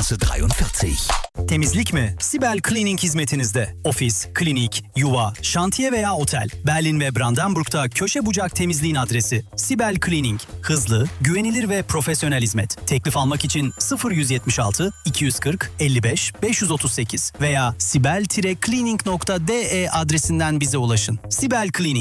Straße 43. Temizlik mi? Sibel Cleaning hizmetinizde. Ofis, klinik, yuva, şantiye veya otel. Berlin ve Brandenburg'da köşe bucak temizliğin adresi. Sibel Cleaning. Hızlı, güvenilir ve profesyonel hizmet. Teklif almak için 0176 240 55 538 veya sibel-cleaning.de adresinden bize ulaşın. Sibel Cleaning.